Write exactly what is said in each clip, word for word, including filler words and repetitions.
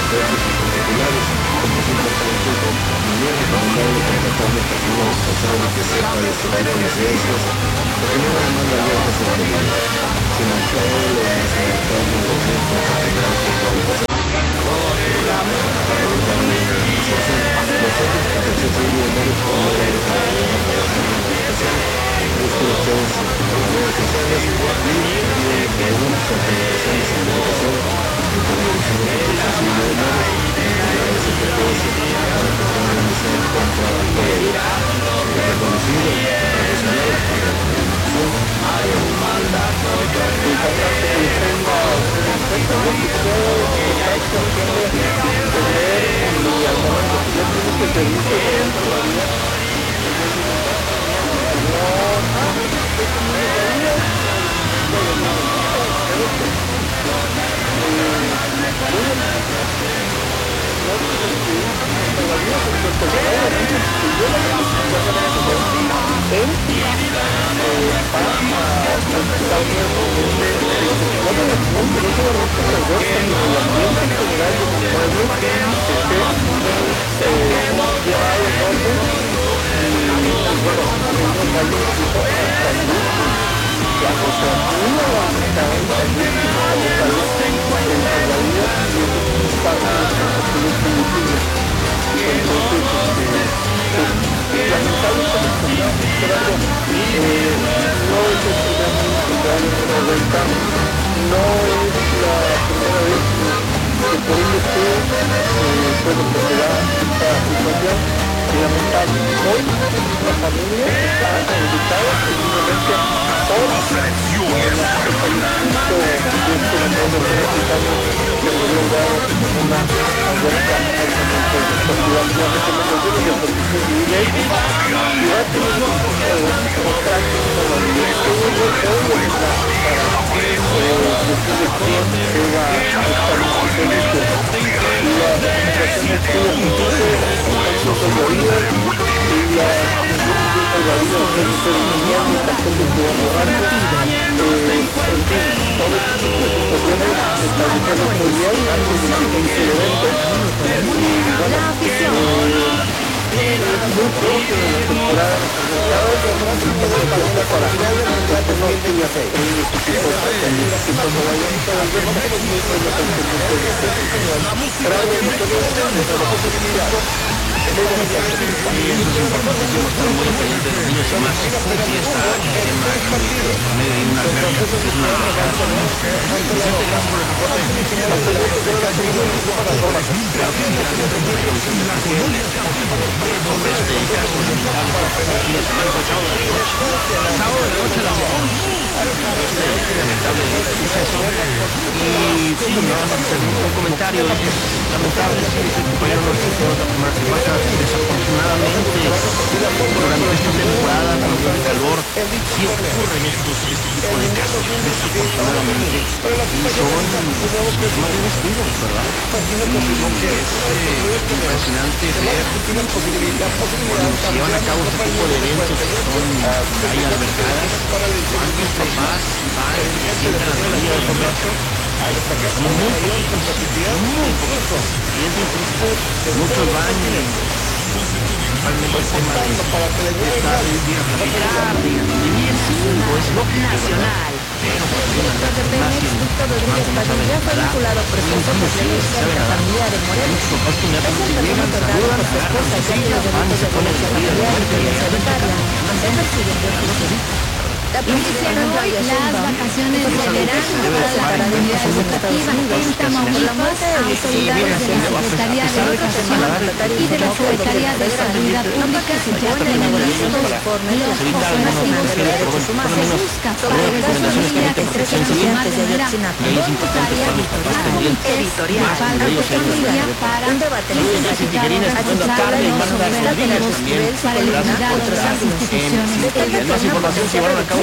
precios espectaculares. Es importante también recomendable contratar una persona responsable que sepa de este tipo de riesgos, porque no hay demanda abierta es el peligro, sino que los desarrollados de los riesgos generales que pueden pasar. Nosotros, Protección Civil y Medios, como la busco ustedes en las redes sociales y preguntas o comunicaciones en educación en comunicación de Protección Civil y Medios en la S P P S para que puedan realizar un trabajo reconocido, profesional y de comunicación. Iniciaron hoy las vacaciones de verano para la comunidad educativa en Tamaulipas. Autoridades de la Secretaría de Educación y de la Secretaría de Seguridad Pública ya tienen listos los operativos que se busca para reducir la restricción de manera voluntaria a comités de falta de familia para identificar o rechazar los operativos para eliminar otras instituciones educativas.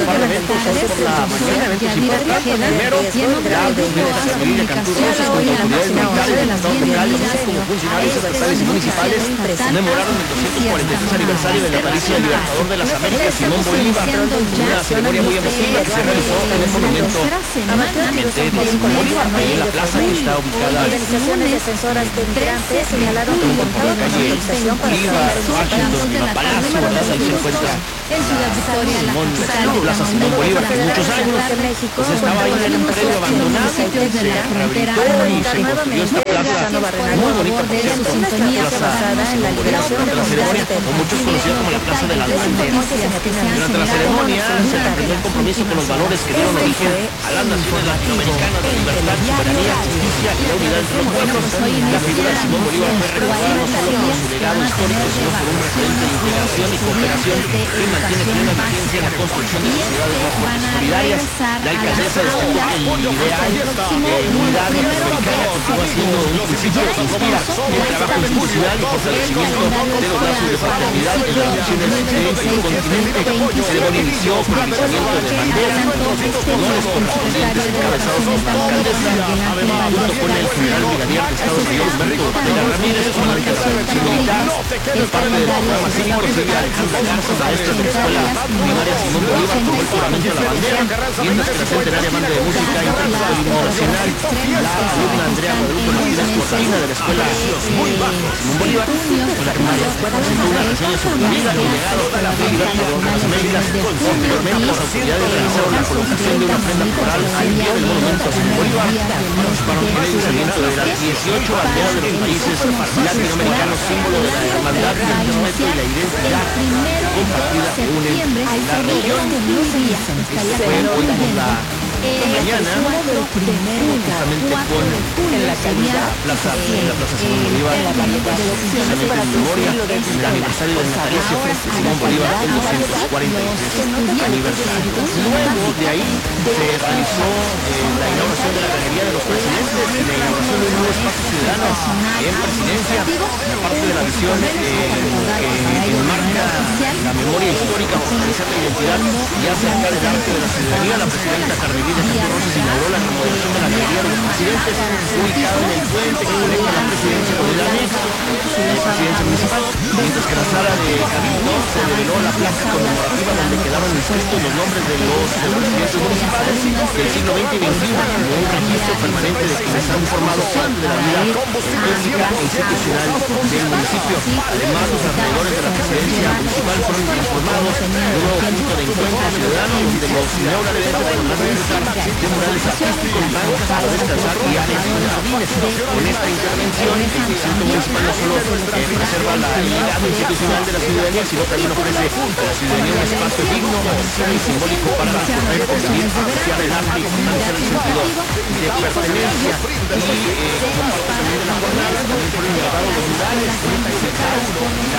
un par de eventos hoy por la mañana, eventos importantes. Primero, ya viene a servir de Cancún Rosas con autoridades militares del Estado federal y como funcionarios estatales y municipales conmemoraron el doscientos cuarenta y tres aniversario del natalicio del Libertador de las Américas, Simón Bolívar, una ceremonia muy emotiva que se realizó en el monumento precisamente de Simón Bolívar, ahí en la plaza que está ubicada Organizaciones defensoras de migrantes señalaron que por la calle Bolívar, Washington, Lima Palacio, ¿verdad? Ahí se encuentra en Ciudad Victoria, la Simón, capital la plaza Simón Bolívar, que muchos años pues estaba ahí en un predio abandonado, se rehabilitó y se construyó esta plaza muy bonita, por cierto, una plaza basada en la liberación de durante la ceremonia, o muchos conocida como la Plaza de las Banderas. Durante la ceremonia se refrendó el compromiso con los valores que dieron origen a las naciones latinoamericanas de libertad, soberanía, justicia y la unidad entre los pueblos. La figura de Simón Bolívar fue recordada no solo por su legado histórico, sino por un referente de integración y cooperación que mantiene plena vigencia en la construcción de sociedades más fuertes y solidarias. La alcaldesa destacó que el ideal de unidad latinoamericana continúa siendo un principio que inspira el trabajo institucional y fortalecimiento de los lazos de fraternidad en las naciones del continente. La ceremonia inició con el izamiento de banderas, honores correspondientes encabezados por la alcaldesa, junto con el general brigadier de Estado Mayor Humberto Ortega Ramírez, con la intervención militar. Por parte del programa cívico recibe a Alejandra Garza, maestra de la escuela primaria Simón Bolívar, tomó el juramento de la bandera, mientras que la centenaria banda de música interpretó el himno nacional. La alumna Andrea Guadalupe Martínez Cortina de la escuela Simón Bolívar, escuela primaria, presentó una reseña sobre la vida y legado de la Libertador de las Américas. Posteriormente, las autoridades realizaron la colocación de una ofrenda floral al pie del monumento a Simón Bolívar. Participaron en el lanzamiento de las dieciocho banderas de los países latinoamericanos, símbolo de la hermandad, el respeto y la identidad compartida que unen la región. Fue hoy por la mañana, justamente con la plaza, en la plaza Simón Bolívar, precisamente en memoria del aniversario del natalicio de Simón Bolívar, el doscientos cuarenta y tres aniversario. Luego de ahí se realizó eh, la inauguración de la Galería de los Presidentes y la inauguración de un nuevo espacio ciudadano en Presidencia, parte de la visión eh, que enmarca la memoria histórica, fortalecer la identidad y acercar el arte de la ciudadanía. La presidenta Carmelita Rosas inauguró la remodelación de la Galería de los Presidentes, ubicada en el puente que conecta la presidencia con el anexo de la presidencia municipal, mientras que en la sala de Cabildo se reveló la placa conmemorativa donde quedaron inscritos los nombres de los presidentes municipales del siglo veinte y veintiuno, como un registro permanente de quienes han formado parte de la vida pública e institucional del municipio. Además, los alrededores de la presidencia municipal fueron transformados en un nuevo punto de encuentro ciudadano donde los neurales podrán disfrutar de murales artísticos, bancas para descansar y áreas jardines. Con esta intervención, el Distrito Municipal no solo eh, preserva la, el legado institucional de la ciudadanía, sino también ofrece a la ciudadanía un espacio digno, oficial y simbólico para recorrer, convivir, apreciar el arte y fortalecer el sentido de pertenencia. Y eh, como parte también de la jornada, también fueron grabados los murales que presentaron la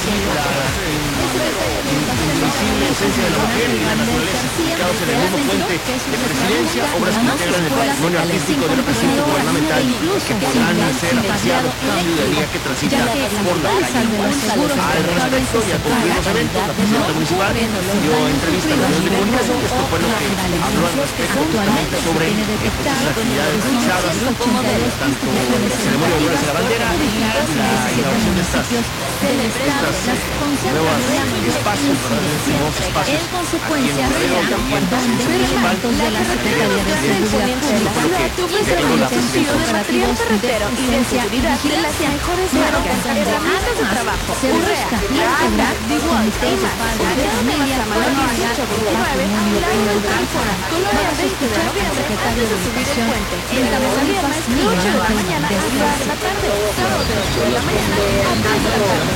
invisible esencia de la mujer y la naturaleza, ubicados en el mismo puente de presidencia, obras que integran el patrimonio artístico del recinto gubernamental que podrán ser apreciados por la ciudadanía que transita por la calle. Al respecto y a concluir los eventos, la presidenta municipal dio entrevista a los medios de comunicación. Esto fue lo que habló al respecto sobre las actividades realizadas, tanto la ceremonia de honores a la bandera y la inauguración de estas, estas nuevos espacios, estos nuevos espacios en consecuencia de la municipal de la Secretaría de Seguridad Pública, sentido de material carretero y de seguridad de las mejores marcas, herramientas de trabajo, se busca integrar comités de padres de familia, comunidad, patrimonio y educación. Vamos a escuchar al secretario de Educación en Tamaulipas, Miguel Ángel Descalzo. de la tarde, sábado de ocho de la mañana a tres de la tarde.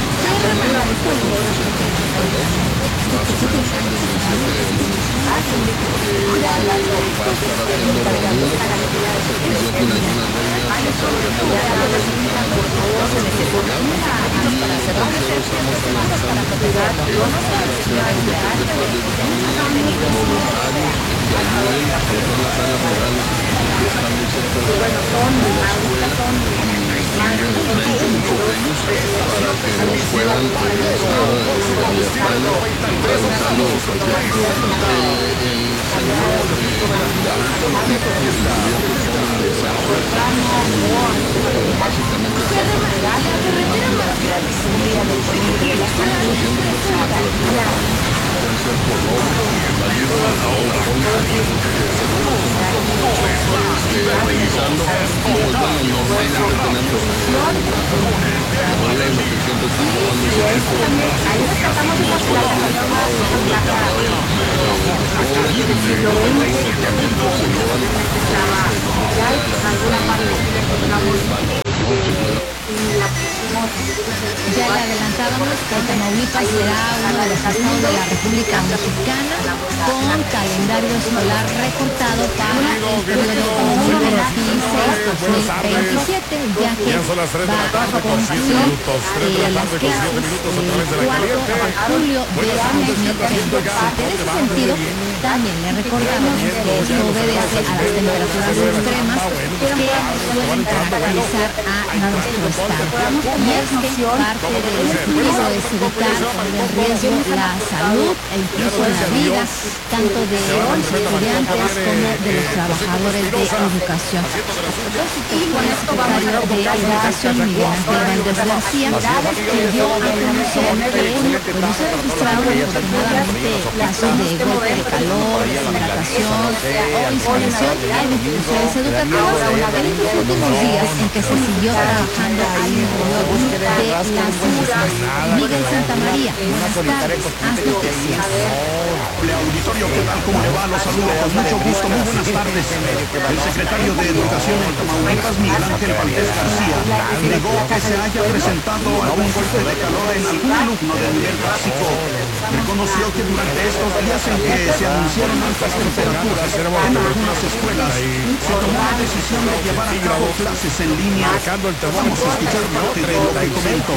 puedan estar realizando, realizando cualquier Ya le adelantábamos que Tamaulipas será uno de los estados de la República Mexicana con calendario escolar recortado para el periodo dos mil veintiséis dos mil veintisiete, ya que va a concluir eh, las clases el cuatro de julio de dos mil veintisiete. En ese sentido, también le recordamos que esto obedece a las temperaturas extremas que suelen caracterizar a nuestro estado. Y es que parte del estudio es evitar el riesgo la salud e incluso la vida tanto de los estudiantes como de los trabajadores de educación. Y con el secretario de Educación, Miguel Ángel Valdés García, dio a conocer que pues, se registraron afortunadamente casos de golpe de calor, deshidratación o insolación en instituciones educativas en estos últimos días en que se siguió trabajando al interior de las mismas. Miguel Santamaría, buenas tardes, haz noticias. Auditorio, ¿qué tal? ¿Cómo le va? Los saludo con mucho gusto, muy buenas tardes. El secretario de Educación en Tamaulipas, Miguel Ángel Valdés García, negó que se haya presentado algún golpe de calor en algún alumno de nivel básico. Reconoció que durante estos días en que se anunciaron altas temperaturas en algunas escuelas, se tomó la decisión de llevar a cabo clases en línea. Vamos a escuchar parte de lo que comentó.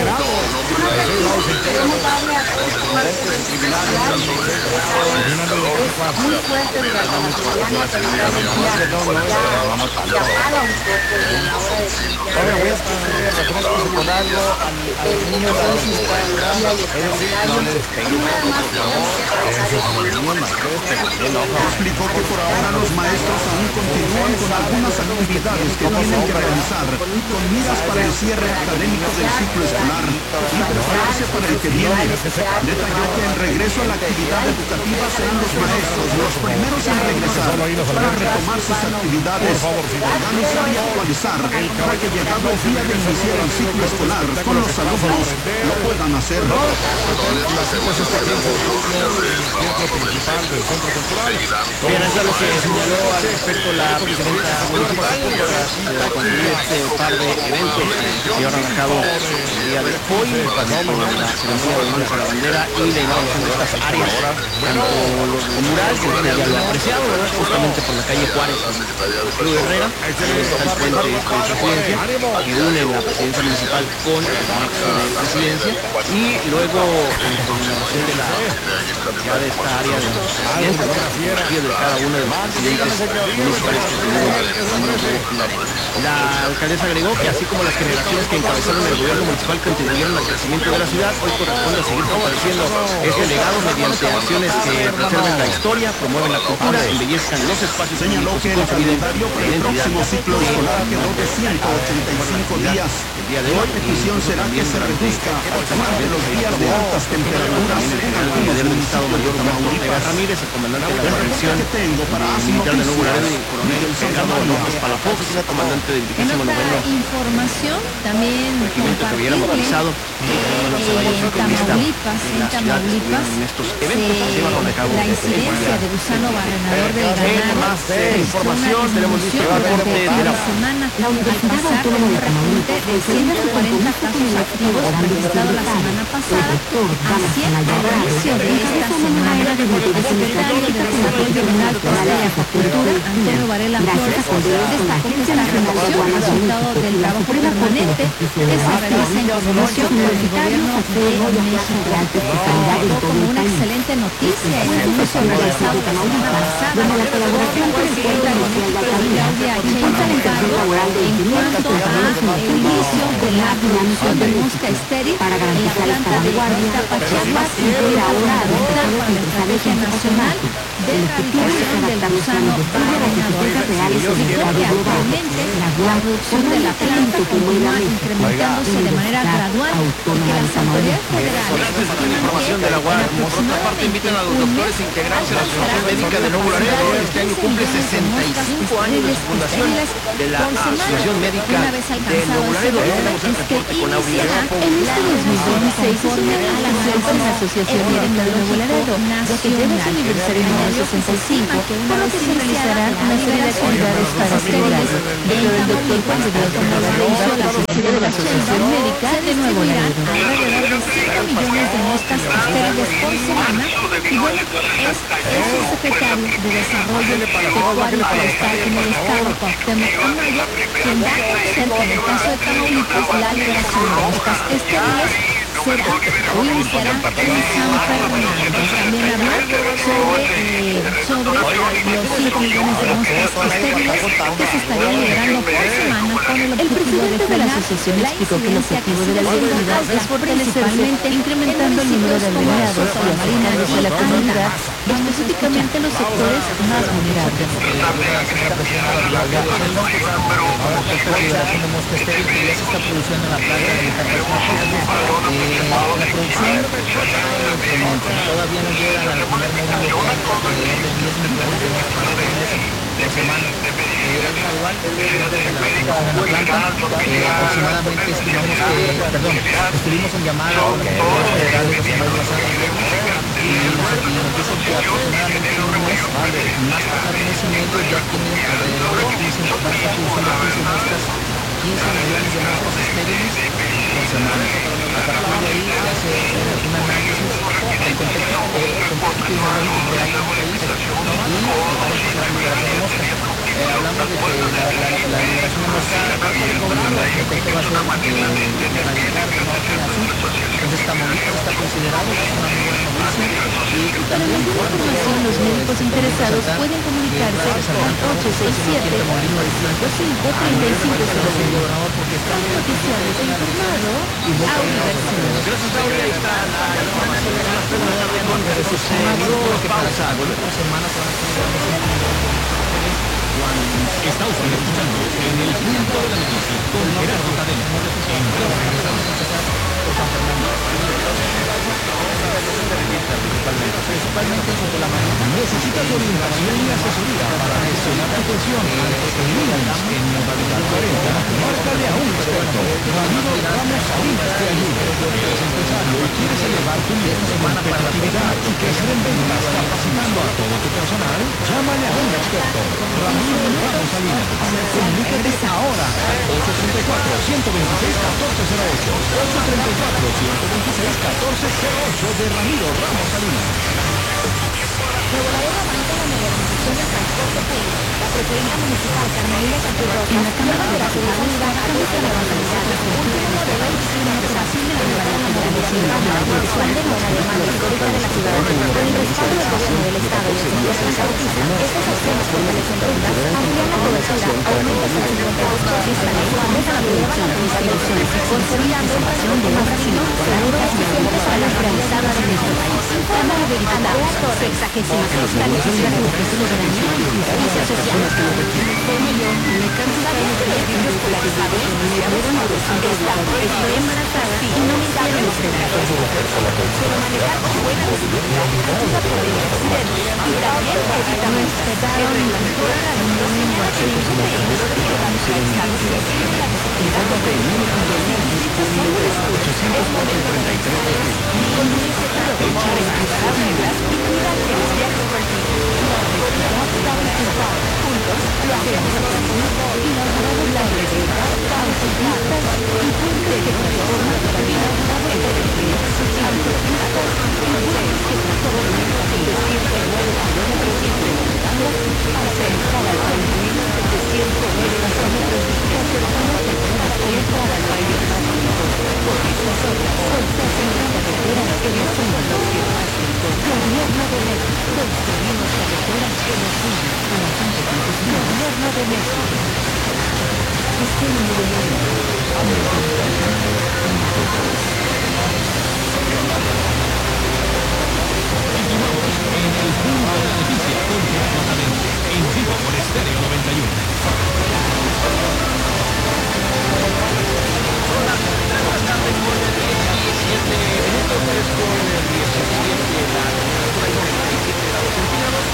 Muy fuerte durante la mañana, pero explicó que por ahora los maestros aún continúan con algunas actividades que tienen que realizar con miras para el cierre académico del ciclo escolar y prepararse para el que viene. Detalló que el regreso a la actividad educativa serán los maestros los primeros en regresar para retomar sus actividades, organizar y actualizar para que llegado el día de iniciar el ciclo escolar con los alumnos lo puedan hacer. Bien, eso es lo que señaló al respecto la presidenta municipal para concluir este par de eventos que llevaron a cabo el día de hoy, con la ceremonia de honores a la bandera y la inauguración de estas áreas, tanto los mural, que usted ya lo ha apreciado, ¿verdad? Justamente por la calle Juárez, Cruz Herrera, está el puente de presidencia, que une la presidencia municipal con el anexo de presidencia, y luego en combinación de la ya de esta área de los presidentes, ¿no? de cada uno de los presidentes municipales que tuvieron. La alcaldesa agregó que así como las generaciones que encabezaron el gobierno municipal contribuyeron al crecimiento de la ciudad, hoy corresponde seguir fortaleciendo este legado mediante acciones que preserven la historia, promueven la cultura, embellezcan los espacios. Señaló que el calendario para el próximo ciclo escolar quedó de ciento ochenta y cinco días. La petición será que se reduzca a tomar de los días de altas temperaturas en algunos municipios de Tamaulipas. Ramírez, el comandante de la guarnición militar de Nuevo Laredo, y el coronel Ricardo López Palafox, comandante del En vigésimo otra noveno información, también que hubiera movilizado en Tamaulipas, en Tamaulipas, en estos eventos que se llevaron a cabo. la incidencia de gusano barrenador del ganado Más de registró una información, tenemos listo el disminución reporte durante de la la semana, al pasar de un repunte de ciento cuarenta casos activos registrados la semana pasada a cien al inicio de esta semana. El secretario de Desarrollo Rural, Pesca y Acuicultura, Antonio Varela Flores, destacó que esta reducción es resultado del trabajo permanente que se realiza en coordinación con el gobierno de México. Llegó como una excelente noticia el anuncio realizado la semana pasada por la colaboración con el político Claudia Sheinbaum en cuanto al inicio de la producción de mosca estéril en la planta de Tapachapa, y fue ahora adoptar la estrategia nacional erradicación del gusano barrenador. Explicó que actualmente la producción de la planta continúa incrementándose de manera gradual y que las autoridades federales Gracias por la información de la U A R. Por otra parte, invitan a los doctores a integrarse a la Asociación Médica de Nuevo Laredo. Este año cumple sesenta y cinco años de su fundación de la Asociación Médica de Nuevo Laredo. Tenemos el reporte con Aurea. En este dos mil veintiséis se une a la Asociación Médica de Nuevo Laredo, ya que llega su aniversario número sesenta y cinco, por lo que se realizarán una serie de actividades para celebrar. Declaró el doctor Juan de Dios Navarrete, la secretaria de la Asociación Médica de Nuevo Laredo. Alrededor de cinco millones de moscas estériles por semana y bueno, es, es el secretario de Desarrollo Pecuario y Forestal en el estado, Cuauhtémoc Amaya, quien da a conocer que en el caso de Tamaulipas la liberación de moscas estériles será o iniciará en San Fernando. También habló sobre, eh, sobre los cinco millones de moscas estériles que se estarían liberando por semana con el El objetivo de presidente de la frenar asociación la explicó que el incidencia objetivo que de la se actividad presenta es fortalecerse, incrementando el número de albergados y acercándose a la comunidad, específicamente los sectores más vulnerables. Liberación de mosca estéril que ya se está produciendo en la playa de Itapalpa. La producción incrementa, todavía no llegan al primer módulo alrededor de diez millones de moscas por semana. Es gradual, desde la planta, aproximadamente estimamos que, perdón, estuvimos en llamada con los autoridades federales la semana pasada y nos dicen que aproximadamente en un mes, más pasar un mes y medio, ya tienen alrededor de quince, van a estar produciendo quince moscas, quince millones de moscas estériles por semana. A partir de ahí se hace un análisis del contexto epidemiológico real del país y parece que la liberación de moscas. Eh, hablamos de que la, la, la liberación de moscas va a ser cobrando, el efecto va a ser eh, erradicar de norte a sur. Entonces Tamaulipas está considerado, es una muy buena noticia. Y, y Para también mayor información, los médicos interesados pueden comunicarse al ocho seis siete, cinco cinco, tres cinco cero cero. Noticiarios informado, Audiversión. Gracias, Aurea. Ahí está la información de la semana. Pausa. Volvemos semanas a Está usted escuchando en el punto de la noticia con Gerardo Cadena. En breve regresamos. principalmente sobre la mañana. ¿Necesitas orientación y asesoría para gestionar tu pensión? Unidas en modalidad cuarenta. Márcale a un experto. Ramiro Ramos Salinas te ayuda. ¿Eres empresario y quieres elevar tu nivel de competitividad y crecer en ventas capacitando a todo tu personal? Llámale a un experto. Ramiro Ramos Salinas. Comunícate ahora. ocho tres cuatro, uno dos seis, uno cuatro cero ocho. ocho tres cuatro, uno dos seis, uno cuatro cero ocho de Ramiro Ramos Salinas. Nuevo Laredo avanza en la modernización del transporte público. La Prefectura Municipal Carmelita Campurrosa, en la Cámara de la Seguridad, estamos en la modalidad de último modelo y sin operación de la nueva modernización la producción de nueva demanda histórica de la ciudad. Con el respaldo del gobierno del Estado y el señor Zacautista, estas acciones fortalecen ventas, amplían la cobertura, aumentan el cincuenta y dos por ciento de las ventas a la producción de instituciones, consolidando el transporte marítimo, seguro y eficiente para las realizadas en este país. Cámara de Diputados, sexagésima sexta legislatura, soberanía y justicia social. ¿Sabías que los niños polarizados fueron adolescentes? Estoy embarazada y no me quiero estrenar. Pero manejar con buena visibilidad ayuda a prevenir accidentes y también evita muestras que relacionan a los niños en uso de ellos que llevan realizados y así la posibilidad de prevenir los árboles frutos. Es momento de realizarlas con un iniciativa de respetar reglas y cuidar que los viajes contigo. Juntos lo hacemos y logramos la libertad, autopistas y puentes que transforman la vida. Autopistas y puentes que transforman el desierto nuevo kilómetros y implementando acercar al país setecientos nueve kilómetros y acercando la tierra al país porque estas obras son sesenta carreteras que no son bloqueos. Gobierno de México. Construimos carreteras que nos unen a la gente. Gobierno de México. Gobierno de México. de la noticia con Gerardo Tadeo, en vivo por Estéreo noventa y uno. Son las tres de la tarde con diecisiete minutos, tres con diecisiete, la temperatura en treinta y siete grados centígrados.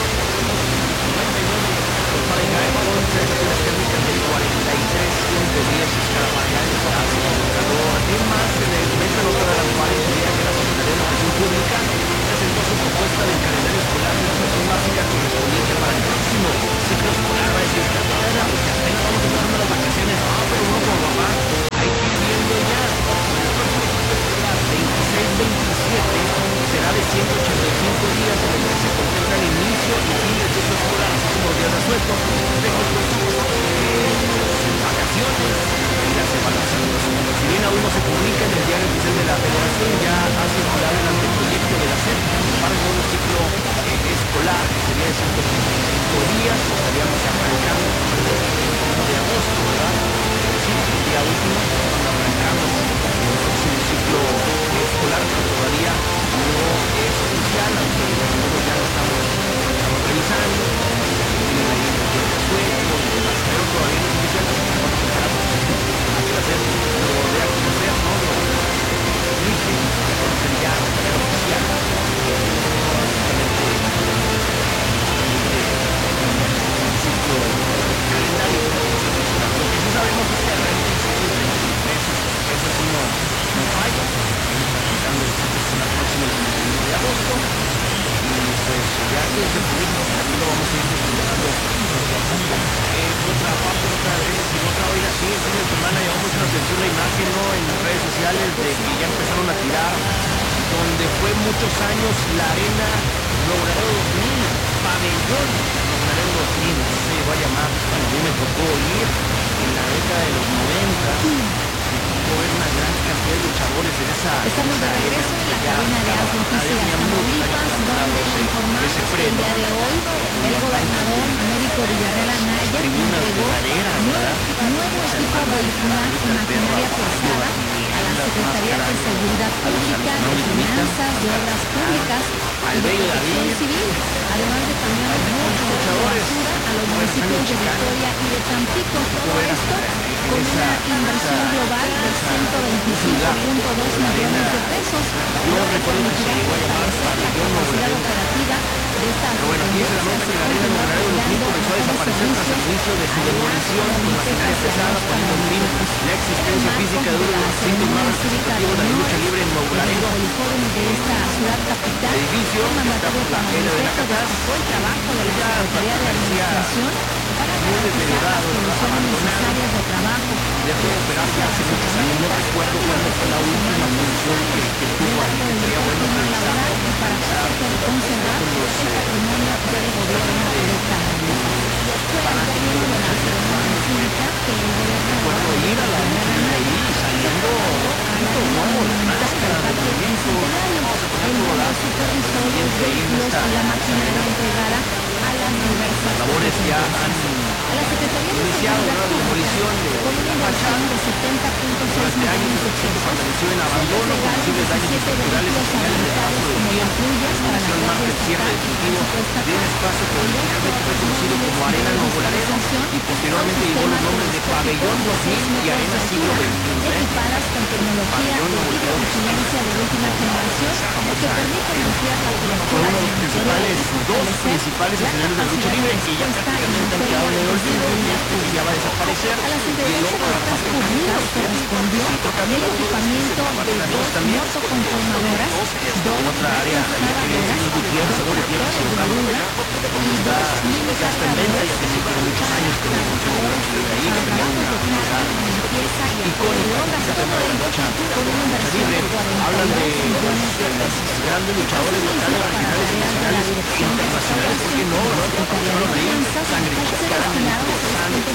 Fahrenheit con sensaciones térmicas de cuarenta y tres punto diez escala Fahrenheit. Hace un calor en más en el metro de otra de las cuales el día que la Secretaría de Educación Pública presentó su propuesta del calendario escolar de educación básica correspondiente para el próximo ciclo escolar. Va a decir, ya estamos empezando las vacaciones. Ah, pero uno como papá hay que ir viendo ya. El próximo ciclo escolar veintiséis veintisiete será de ciento ochenta y cinco días en el que se contempla el inicio y fin del ciclo escolar, así como los días de asueto, técnicos, eh, vacaciones y las evaluaciones. Si bien aún no se publica en el diario oficial de la Federación, ya ha circulado el anteproyecto de la S E P para el nuevo ciclo eh, escolar, que sería de ciento ochenta y cinco días, estaríamos arrancando a partir del uno de agosto, ¿verdad? Sí, el día último, cuando arrancamos el próximo ciclo escolar, pero todavía no es oficial, aunque nosotros ya lo estamos, estamos revisando, tienen ahí el día de asueto y demás, pero todavía no es oficial, así que bueno, esperamos que la S E P lo dé a conocer, ¿no? Lo publique, a conocer ya de manera oficial, ciclo calendario. Lo que sí sabemos es que arranca el ciclo treinta y tres, eso sí no, no falla. Estamos arrancando el ciclo escolar próximo el treinta y uno de agosto. Y pues ya que se publica, aquí lo vamos a ir publicando poco a poco. Eh, por otra parte, otra vez, y otra oiga, sí, el fin de semana llamó mucho la atención la imagen, ¿no? En las redes sociales de que ya empezaron a tirar, donde fue muchos años la arena Logradero dos mil, pabellón Logradero dos mil, así se llegó a llamar. Bueno, a mí me tocó ir en la década de los noventa, me tocó ver una gran cantidad de luchadores en esa. Estamos de regreso en la cabina de As Noticias Tamaulipas, donde le informamos que el día de hoy el gobernador Américo Villarreal Anaya entregó nuevo equipo vehicular y maquinaria pesada a la Secretaría de Seguridad Pública, de Finanzas, de Obras Públicas y de Protección Civil, además de camiones de basura a los municipios de Victoria y de Tampico. Todo esto con una inversión global de ciento veinticinco punto dos millones de pesos, lo que permitirá fortalecer la capacidad operativa de estas dependencias y continuar brindando mejores servicios inicio de su demolición con maquinaria pesada, poniendo en fin la existencia física de uno de los recintos más representativos de la lucha libre en Nuevo Laredo. El fórum de esta ciudad capital, El edificio el mandatario está por la calle de la Tamaulipeco Catás, destacó el trabajo de la ya Secretaría de parecía Administración para muy garantizar las deteriorado, condiciones abandonado. necesarias de trabajo. Dejó de operar ya hace muchos años, no recuerdo cuándo fue la última función que, que tuvo ahí, que sería bueno revisarlo, para revisar conservar con los el eh, patrimonio del gobierno de Tamaulipas. Fue al término de la ceremonia cívica que el gobernador recuerdo ir a la oficina ahí saliendo poquito, ¿no? La máscara de movimiento, vamos a poner todo el dar, supervisor de siguiente ahí en vehículos esta y la maquinaria entregada a las diversas labores ya han a la Secretaría de iniciado Seguridad la demolición de con una la inversión fachada. de setenta punto seis Durante años millones el de recinto pesos. permaneció en abandono, con posibles daños estructurales y señales de paso del tiempo. Inició el marco el cierre definitivo de un espacio que originalmente fue conocido como Arena Nuevo Laredo y posteriormente llevó los nombres de Pabellón dos mil y Arena Siglo veintiuno. Equipadas con tecnología y de vigilancia de última generación que permiten ampliar la Fue cobertura uno de los principales, dos principales escenarios de lucha libre que ya prácticamente han quedado en el olvido y este ya va a desaparecer. a las Y el entrevistas otro, la parte públicas correspondió el equipamiento de dos motoconformadoras, dos otra área excavadoras, de Gutiérrez, dos Gutiérrez, tractores de Gutiérrez, grúa y dos mini ya está en venta, ya tiene por muchos años que no funciona desde ahí, que tenía una unidad limpieza y icónica obras, en el tema de la lucha con una inversión libre. de Hablan de cuarenta y dos millones de los pesos. grandes luchadores locales, regionales, nacionales e internacionales, ¿por qué no? ¿No? Fueron ahí Sangre Chica, México Santos,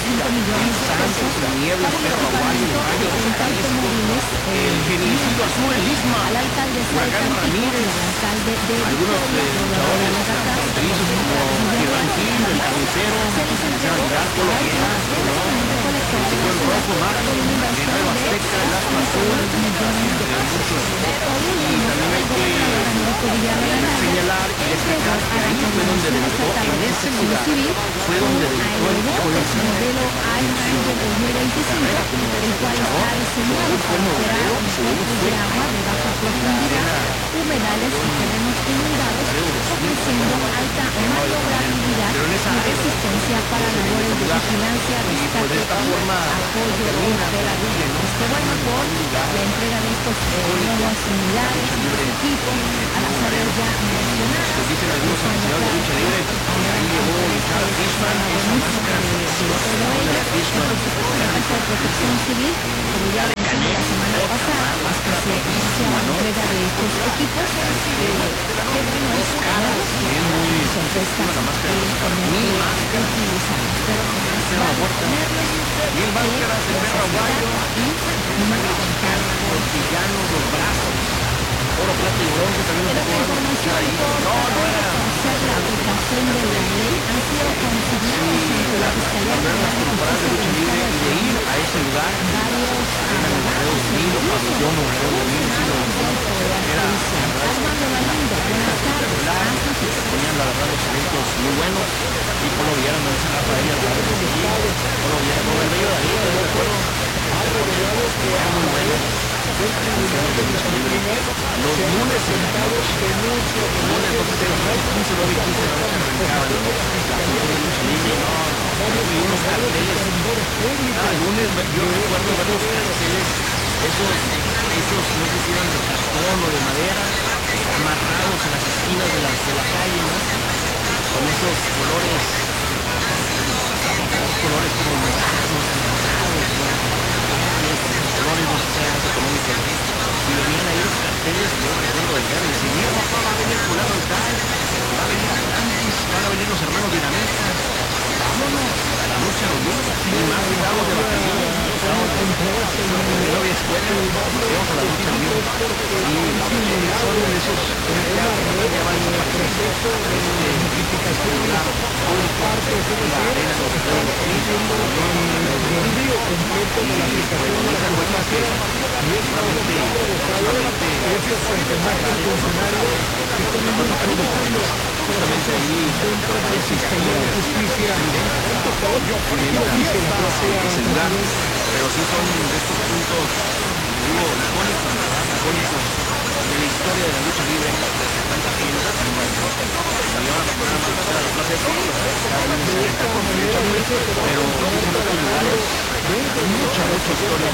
Santos, La Niebla, Perro Aguayo, El Rayo de Jalisco, el Genicidio Azul, el Isma, Al alcalde de Huracán Tampico, Ramírez, el alcalde de algunos Victoria, eh, luchadores fronterizos como Iván Gil, el Carnicero, Sebastián Hidalgo, Lo Guerra, ¿no? Ciclón Rojo, Marco, Guerrero Azteca, El Astro Azul, entre muchos. Y también hay que señalar y destacar que ahí fue donde debutó, en ese lugar fue donde debutó el Poison. modelo Ironman dos mil veinticinco, el cual está diseñado para operar en cuerpos de agua de baja profundidad, humedales y terrenos inundados, ofreciendo alta maniobrabilidad y resistencia para labores de vigilancia, rescate y apoyo operativo. Este bueno por la entrega de estos eh, nuevas unidades y equipos a las áreas ya mencionadas. Dicen algunos aficionados de lucha libre, ahí llegó Ricardo Fishman, esa máscara Todo ello, por supuesto, la Casa de Protección Civil, como ya lo mencioné la semana pasada, que se inicia la entrega de estos equipos, eh, que bueno, es nuevos, son prestas electivamente utilizados, pero va a tenerlos y el máscara se ve aguayo, y no contar con villano los brazos, oro, plata y bronce también pero nos la tocó información ahí. por No, no era. conocer la aplicación de la ley han sido consignados ante la Fiscalía General de Temporadas de lucha libre y de ir a ese lugar, varios era el Museo Mil, o pabellón o Museo de Mil, sí, era Armando Galindo, buenas tardes. tenían la verdad los eventos muy buenos, y Polo Villano, no dice Rafael, la verdad que sí, Polo Villano, el bello Darío, yo recuerdo, era muy bueno. Los lunes en la noche, lunes doce, quince, nueve y quince de la noche arrancaban la función de lucha libre, no, y unos carteles, cada lunes yo recuerdo ver los carteles, esos, esos, no sé si eran de cartón o de madera, amarrados en las esquinas de la, de la calle, ¿no? Con esos colores, esos colores como morados, anaranjados, ¿no? Colores no sean económicos, y venían ahí los carteles, yo recuerdo del día, y decían, mira papá, va a venir fulano y tal, va a venir Atlantis, van a venir los hermanos Dinamita, vámonos, a la lucha los lunes, y más estábamos de vacaciones, estábamos en no había escuela, íbamos a la lucha en vivo, y son de esos, ya van a aparecer, este, típicas de lugar, la arena los juegos, justamente ahí existía justicia ese lugar, pero sí son de estos puntos digo icónicos, icónicos de la historia de la lucha libre, tanta gente y ahora me acuerdo de la plaza pero sí son otros lugares mucha, mucha historia.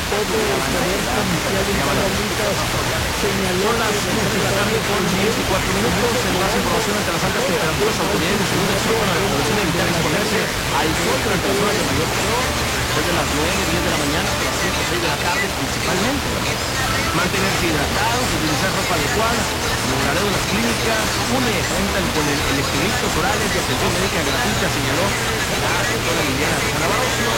Son las seis de la tarde con diez y cuatro minutos. En más información ante las altas temperaturas, autoridades de seguridad exhortan a la población a evitar exponerse al sol durante las horas de mayor calor, desde las nueve, diez de la mañana hasta las siete, seis de la tarde principalmente. Mantenerse hidratados, utilizar ropa adecuada. En el horario de las clínicas, UNE cuentan con el electrolitos orales de atención médica gratuita, señaló la doctora Liliana Rosana Barocio.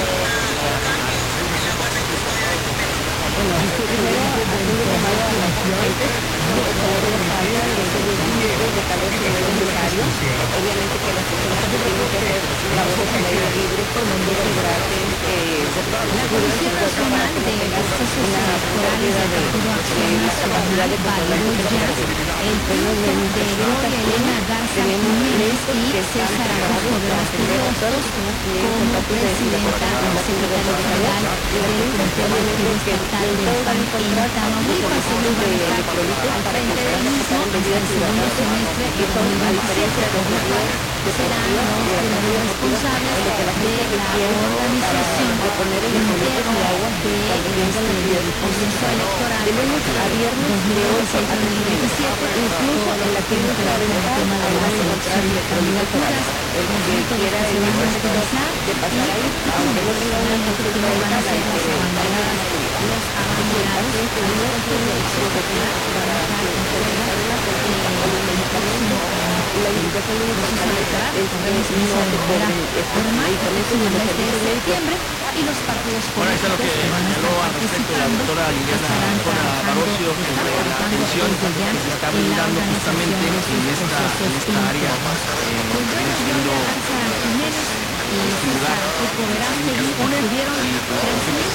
Bueno, primero hacer un llamado a las fuentes, por favor no salgan de esos límites de calor que no es necesario. Obviamente que las personas que tienen que hacer labores al aire libre deben librarse La Comisión Nacional de Procesos Electorales del Partido Acción Nacional valoró ya el triunfo de Gloria Elena Garza Jiménez y César Araujo de Bastos como presidenta y secretario general del Comité Electivo Estatal del P A N en Tamaulipas. Se lo van a estar al frente del mismo hasta el segundo semestre de dos mil veintisiete, por lo cual serán los responsables de la organización interna del proceso electoral de lunes a viernes de ocho a dos mil veintisiete, incluso en la clínica de el tema de la selección de candidaturas, el que quiera se van a realizar de pasar ahí, aunque no tenga una que no van a ser las abanderadas, los abanderados, los de elección popular que van a estar en juego el próximo la invitación de proceso electoral, recordemos que se volverá formal en el mes de septiembre y los partidos Bueno, ahí está lo que políticos que van a señaló estar al respecto la participando doctora Liliana estarán Rosana trabajando, Barocio están sobre la trabajando atención desde ya que se está en la brindando organización justamente de en sus esta, en procesos esta área, internos. eh, Pues que bueno, viene siendo Gloria Garza Jiménez y César Araujo Verástegui obtuvieron tres mil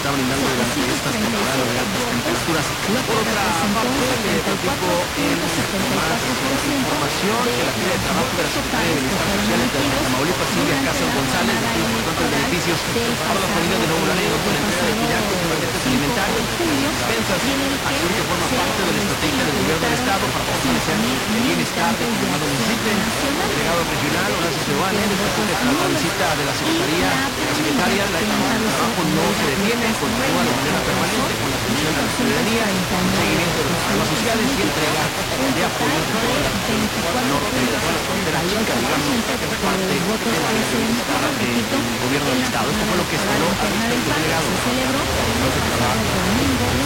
está brindando durante estas temporadas de altas temperaturas. Por otra parte, le platico en más información que la Feria de Trabajo de la Secretaría de Bienestar Social de Tamaulipas, Silvia Casas González, de importantes beneficios para las familias de Nuevo Laredo con la entrega de quinacos y paquetes alimentarios, despensas, acción que forma parte de la estrategia del gobierno del Estado para fortalecer el bienestar del llamado municipio. El delegado regional, Horacio Giovanni, destacó que tras la visita de la Secretaría, la Secretaria, la el trabajo no se detiene, continúa de manera permanente con la atención de la ciudadanía, seguimiento de los programas sociales y entrega de apoyo de toda la norte de la zona frontera chica, digamos, por parte del bienestar del gobierno del Estado. Esto fue lo que señaló al respecto el delegado.